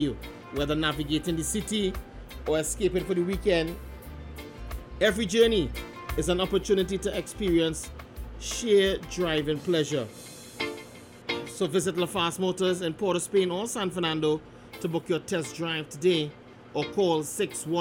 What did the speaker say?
you. Whether navigating the city or escaping for the weekend, every journey is an opportunity to experience sheer driving pleasure. So visit LaFast Motors in Port of Spain or San Fernando to book your test drive today or call 610